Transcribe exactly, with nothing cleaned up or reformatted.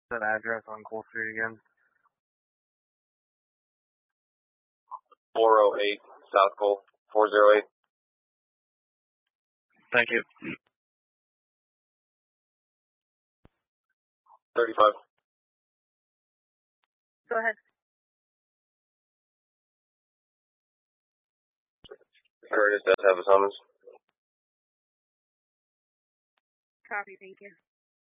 That address on Cole Street again. four oh eight South Cole, four oh eight. Thank you. thirty-five. Go ahead. Curtis does have a summons. Copy, thank you.